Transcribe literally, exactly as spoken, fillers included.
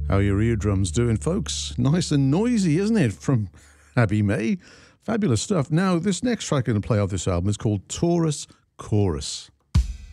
How are your eardrums doing, folks? Nice and noisy, isn't it? From Abby May. Fabulous stuff. Now, this next track I'm going to play off this album is called Taurus Chorus.